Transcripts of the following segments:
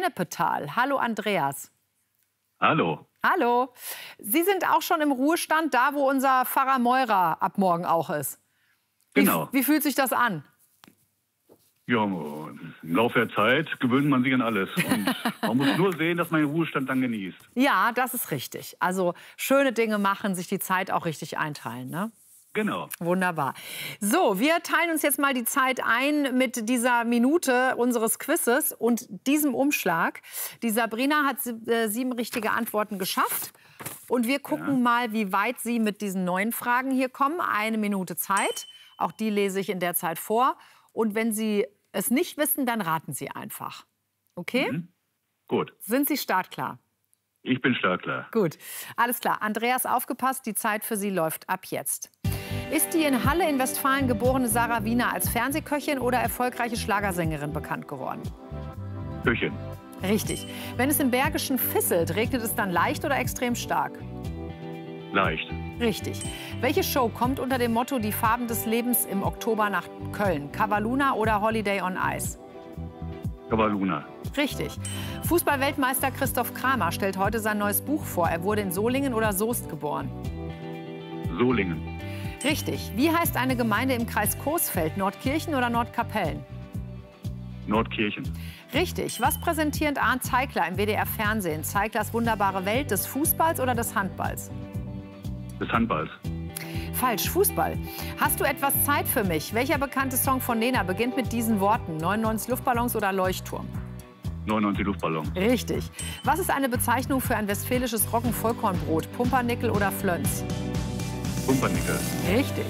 Ennepetal. Hallo Andreas. Hallo. Hallo. Sie sind auch schon im Ruhestand, da wo unser Pfarrer Meurer ab morgen auch ist. Genau. Wie fühlt sich das an? Ja, im Laufe der Zeit gewöhnt man sich an alles. Und man muss nur sehen, dass man den Ruhestand dann genießt. Ja, das ist richtig. Also schöne Dinge machen, sich die Zeit auch richtig einteilen, ne? Genau. Wunderbar. So, wir teilen uns jetzt mal die Zeit ein mit dieser Minute unseres Quizzes und diesem Umschlag. Die Sabrina hat 7 richtige Antworten geschafft. Und wir gucken mal, wie weit Sie mit diesen 9 Fragen hier kommen. 1 Minute Zeit. Auch die lese ich in der Zeit vor. Und wenn Sie es nicht wissen, dann raten Sie einfach. Okay? Mhm. Gut. Sind Sie startklar? Ich bin startklar. Gut. Alles klar. Andreas, aufgepasst. Die Zeit für Sie läuft ab jetzt. Ist die in Halle in Westfalen geborene Sarah Wiener als Fernsehköchin oder erfolgreiche Schlagersängerin bekannt geworden? Köchin. Richtig. Wenn es im Bergischen fisselt, regnet es dann leicht oder extrem stark? Leicht. Richtig. Welche Show kommt unter dem Motto Die Farben des Lebens im Oktober nach Köln? Cavaluna oder Holiday on Ice? Cavaluna. Richtig. Fußballweltmeister Christoph Kramer stellt heute sein neues Buch vor. Er wurde in Solingen oder Soest geboren? Solingen. Richtig. Wie heißt eine Gemeinde im Kreis Coesfeld? Nordkirchen oder Nordkapellen? Nordkirchen. Richtig. Was präsentiert Arndt Zeigler im WDR-Fernsehen? Zeiglers wunderbare Welt des Fußballs oder des Handballs? Des Handballs. Falsch. Fußball. Hast du etwas Zeit für mich? Welcher bekannte Song von Nena beginnt mit diesen Worten? 99 Luftballons oder Leuchtturm? 99 Luftballon. Richtig. Was ist eine Bezeichnung für ein westfälisches Roggen-Vollkornbrot? Pumpernickel oder Flöns? Pumpernickel. Richtig.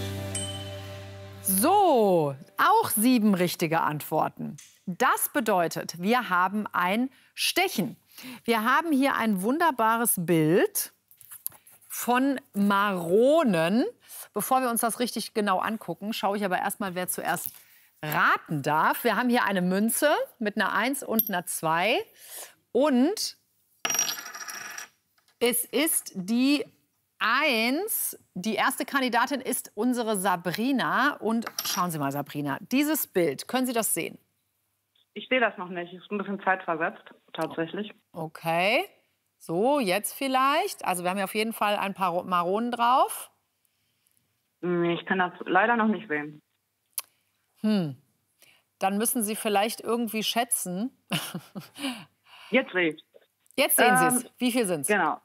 So, auch 7 richtige Antworten. Das bedeutet, wir haben ein Stechen. Wir haben hier ein wunderbares Bild von Maronen. Bevor wir uns das richtig genau angucken, schaue ich aber erstmal, wer zuerst raten darf. Wir haben hier eine Münze mit einer 1 und einer 2. Und es ist die 1. Die erste Kandidatin ist unsere Sabrina. Und schauen Sie mal, Sabrina, dieses Bild, können Sie das sehen? Ich sehe das noch nicht. Ist ein bisschen zeitversetzt, tatsächlich. Okay. So, jetzt vielleicht. Also wir haben ja auf jeden Fall ein paar Maronen drauf. Nee, ich kann das leider noch nicht sehen. Dann müssen Sie vielleicht irgendwie schätzen. Jetzt sehe ich. Jetzt sehen Sie es. Wie viel sind es? Genau.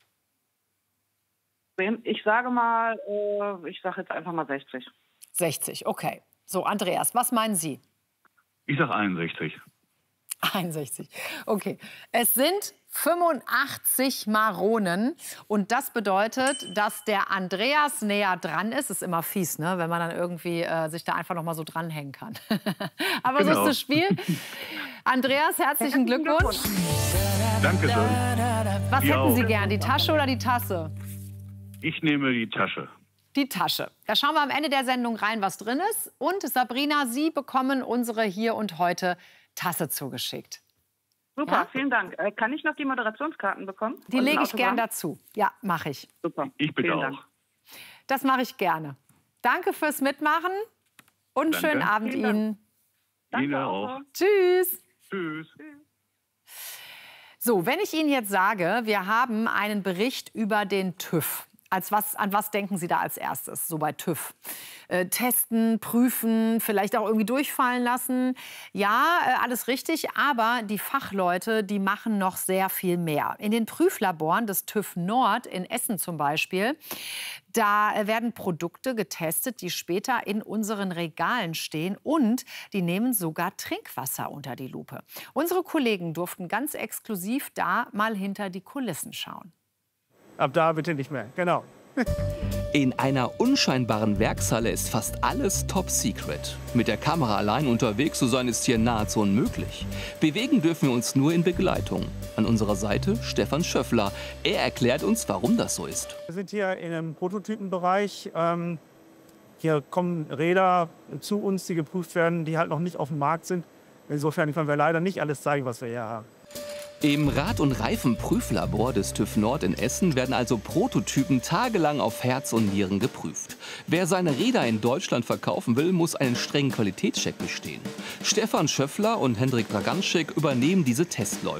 Ich sage mal, ich sage jetzt einfach mal 60. 60, okay. So, Andreas, was meinen Sie? Ich sage 61. 61, okay. Es sind 85 Maronen und das bedeutet, dass der Andreas näher dran ist. Ist immer fies, ne? Wenn man dann irgendwie sich da einfach noch mal so dranhängen kann. Aber Genau. So ist das Spiel. Andreas, herzlichen Glückwunsch. Danke schön. Was Sie hätten auch. Sie gern, die Tasche oder die Tasse? Ich nehme die Tasche. Die Tasche. Da schauen wir am Ende der Sendung rein, was drin ist. Und Sabrina, Sie bekommen unsere Hier und Heute Tasse zugeschickt. Super, Ja? vielen Dank. Kann ich noch die Moderationskarten bekommen? Die Und lege ein ich gern Autogramm? dazu. Ja, mache ich. Super. Ich bitte vielen auch. Dank. Das mache ich gerne. Danke fürs Mitmachen und einen Danke. schönen Abend Vielen Dank. Ihnen. Danke Ihnen auch. auch. Tschüss. Tschüss. So, wenn ich Ihnen jetzt sage, wir haben einen Bericht über den TÜV. An was denken Sie da als erstes, so bei TÜV? Testen, prüfen, vielleicht auch irgendwie durchfallen lassen. Ja, alles richtig, aber die Fachleute, die machen noch sehr viel mehr. In den Prüflaboren des TÜV Nord in Essen zum Beispiel, da werden Produkte getestet, die später in unseren Regalen stehen und die nehmen sogar Trinkwasser unter die Lupe. Unsere Kollegen durften ganz exklusiv da mal hinter die Kulissen schauen. Ab da bitte nicht mehr, genau. In einer unscheinbaren Werkshalle ist fast alles top secret. Mit der Kamera allein unterwegs zu sein ist hier nahezu unmöglich. Bewegen dürfen wir uns nur in Begleitung. An unserer Seite Stefan Schöffler. Er erklärt uns, warum das so ist. Wir sind hier in einem Prototypenbereich. Hier kommen Räder zu uns, die geprüft werden, die halt noch nicht auf dem Markt sind. Insofern können wir leider nicht alles zeigen, was wir hier haben. Im Rad- und Reifenprüflabor des TÜV Nord in Essen werden also Prototypen tagelang auf Herz und Nieren geprüft. Wer seine Räder in Deutschland verkaufen will, muss einen strengen Qualitätscheck bestehen. Stefan Schöffler und Hendrik Draganschek übernehmen diese Testläufe.